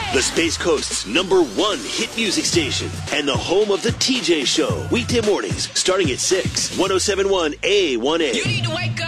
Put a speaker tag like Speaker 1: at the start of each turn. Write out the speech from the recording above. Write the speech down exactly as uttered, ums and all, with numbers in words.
Speaker 1: The Space Coast's number one hit music station and the home of the T J Show. Weekday mornings starting at six. one oh seven point one A one A.
Speaker 2: You need to wake